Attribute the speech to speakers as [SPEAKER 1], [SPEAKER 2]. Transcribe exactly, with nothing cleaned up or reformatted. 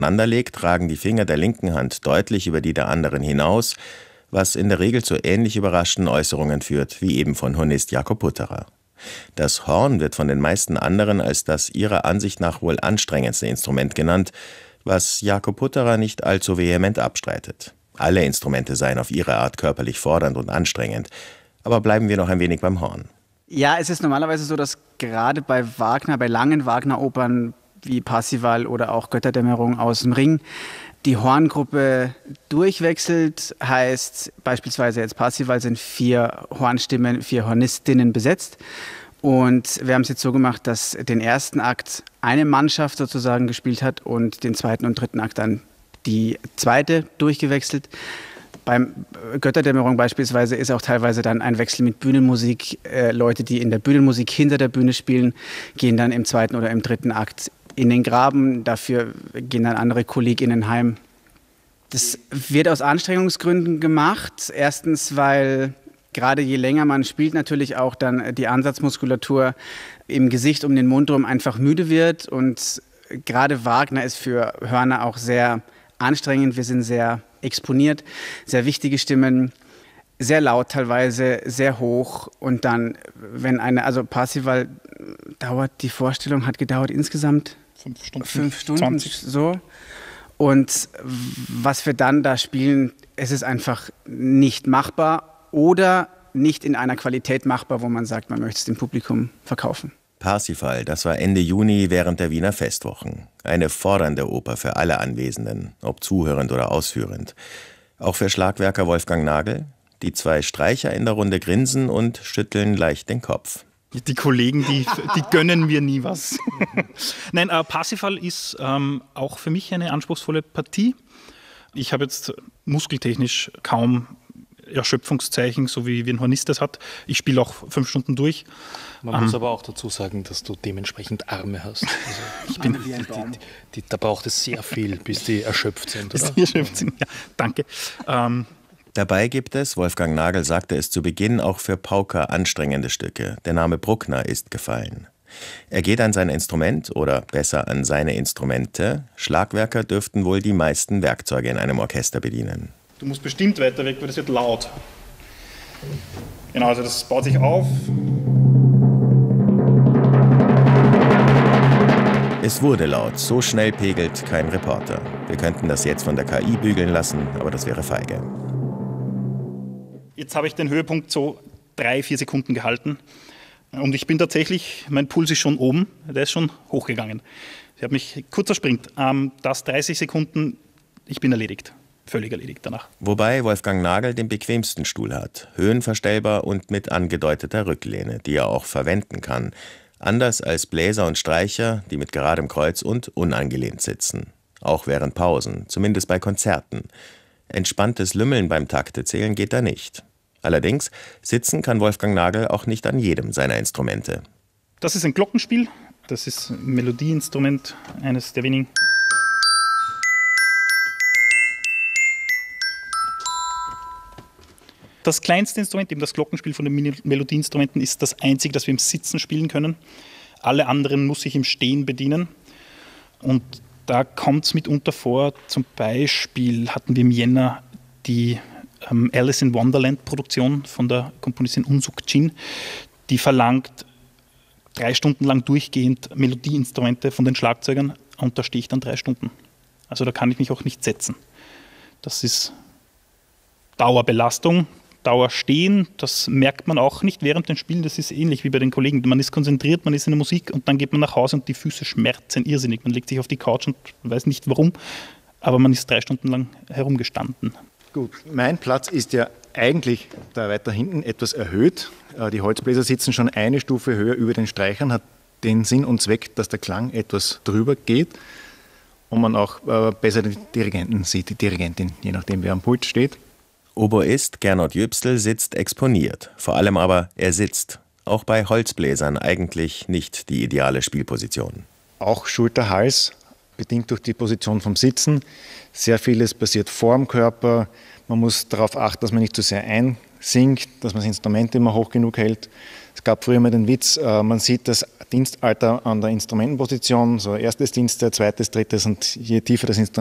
[SPEAKER 1] legt, ragen die Finger der linken Hand deutlich über die der anderen hinaus, was in der Regel zu ähnlich überraschten Äußerungen führt, wie eben von Hornist Jakob Putterer. Das Horn wird von den meisten anderen als das ihrer Ansicht nach wohl anstrengendste Instrument genannt, was Jakob Putterer nicht allzu vehement abstreitet. Alle Instrumente seien auf ihre Art körperlich fordernd und anstrengend. Aber bleiben wir noch ein wenig beim Horn.
[SPEAKER 2] Ja, es ist normalerweise so, dass gerade bei Wagner, bei langen Wagner-Opern wie Parsival oder auch Götterdämmerung aus dem Ring, die Horngruppe durchwechselt, heißt beispielsweise jetzt Parsival sind vier Hornstimmen, vier Hornistinnen besetzt. Und wir haben es jetzt so gemacht, dass den ersten Akt eine Mannschaft sozusagen gespielt hat und den zweiten und dritten Akt dann die zweite durchgewechselt. Beim Götterdämmerung beispielsweise ist auch teilweise dann ein Wechsel mit Bühnenmusik. Äh, Leute, die in der Bühnenmusik hinter der Bühne spielen, gehen dann im zweiten oder im dritten Akt in den Graben. Dafür gehen dann andere KollegInnen heim. Das wird aus Anstrengungsgründen gemacht. Erstens, weil gerade je länger man spielt, natürlich auch dann die Ansatzmuskulatur im Gesicht um den Mund herum einfach müde wird. Und gerade Wagner ist für Hörner auch sehr anstrengend. Wir sind sehr exponiert, sehr wichtige Stimmen, sehr laut teilweise, sehr hoch. Und dann, wenn eine, also Parsival dauert, die Vorstellung hat gedauert insgesamt
[SPEAKER 3] fünf Stunden,
[SPEAKER 2] fünf Stunden
[SPEAKER 3] zwanzig.
[SPEAKER 2] So. Und was wir dann da spielen, es ist einfach nicht machbar oder nicht in einer Qualität machbar, wo man sagt, man möchte es dem Publikum verkaufen.
[SPEAKER 1] Parsifal, das war Ende Juni während der Wiener Festwochen. Eine fordernde Oper für alle Anwesenden, ob zuhörend oder ausführend. Auch für Schlagwerker Wolfgang Nagel. Die zwei Streicher in der Runde grinsen und schütteln leicht den Kopf.
[SPEAKER 3] Die Kollegen, die, die gönnen mir nie was. Nein, äh, Parsifal ist ähm, auch für mich eine anspruchsvolle Partie. Ich habe jetzt muskeltechnisch kaum Erschöpfungszeichen, so wie, wie ein Hornist das hat. Ich spiele auch fünf Stunden durch.
[SPEAKER 4] Man ähm, muss aber auch dazu sagen, dass du dementsprechend Arme hast. Also ich bin, die, die, die, da braucht es sehr viel, bis die erschöpft sind. Oder?
[SPEAKER 3] Bis die erschöpft sind, ja. Danke. Ähm,
[SPEAKER 1] Dabei gibt es, Wolfgang Nagel sagte es zu Beginn, auch für Pauker anstrengende Stücke. Der Name Bruckner ist gefallen. Er geht an sein Instrument oder besser an seine Instrumente. Schlagwerker dürften wohl die meisten Werkzeuge in einem Orchester bedienen.
[SPEAKER 3] Du musst bestimmt weiter weg, weil das wird laut. Genau, also das baut sich auf.
[SPEAKER 1] Es wurde laut, so schnell pegelt kein Reporter. Wir könnten das jetzt von der K I bügeln lassen, aber das wäre feige.
[SPEAKER 3] Jetzt habe ich den Höhepunkt so drei, vier Sekunden gehalten. Und ich bin tatsächlich, mein Puls ist schon oben, der ist schon hochgegangen. Ich habe mich, kurzer Sprint, ähm, das dreißig Sekunden, ich bin erledigt. Völlig erledigt danach.
[SPEAKER 1] Wobei Wolfgang Nagel den bequemsten Stuhl hat. Höhenverstellbar und mit angedeuteter Rücklehne, die er auch verwenden kann. Anders als Bläser und Streicher, die mit geradem Kreuz und unangelehnt sitzen. Auch während Pausen, zumindest bei Konzerten. Entspanntes Lümmeln beim Taktezählen geht da nicht. Allerdings sitzen kann Wolfgang Nagel auch nicht an jedem seiner Instrumente.
[SPEAKER 3] Das ist ein Glockenspiel. Das ist ein Melodieinstrument, eines der wenigen. Das kleinste Instrument, eben das Glockenspiel von den Melodieinstrumenten, ist das einzige, das wir im Sitzen spielen können. Alle anderen muss ich im Stehen bedienen. Und da kommt es mitunter vor, zum Beispiel hatten wir im Jänner die ähm, Alice in Wonderland Produktion von der Komponistin Unsuk Jin, die verlangt drei Stunden lang durchgehend Melodieinstrumente von den Schlagzeugern und da stehe ich dann drei Stunden. Also da kann ich mich auch nicht setzen. Das ist Dauerbelastung. Dauerstehen, das merkt man auch nicht während dem Spielen, das ist ähnlich wie bei den Kollegen. Man ist konzentriert, man ist in der Musik und dann geht man nach Hause und die Füße schmerzen irrsinnig. Man legt sich auf die Couch und weiß nicht warum, aber man ist drei Stunden lang herumgestanden.
[SPEAKER 5] Gut, mein Platz ist ja eigentlich da weiter hinten etwas erhöht. Die Holzbläser sitzen schon eine Stufe höher über den Streichern, hat den Sinn und Zweck, dass der Klang etwas drüber geht und man auch besser den Dirigenten sieht, die Dirigentin, je nachdem wer am Pult steht.
[SPEAKER 1] Oboist Gernot Jöpsel sitzt exponiert. Vor allem aber, er sitzt. Auch bei Holzbläsern eigentlich nicht die ideale Spielposition.
[SPEAKER 5] Auch Schulter-Hals, bedingt durch die Position vom Sitzen. Sehr vieles passiert vor dem Körper. Man muss darauf achten, dass man nicht zu sehr singt, dass man das Instrument immer hoch genug hält. Es gab früher mal den Witz, äh, man sieht das Dienstalter an der Instrumentenposition, so erstes Dienste, zweites, drittes und je tiefer das Instrument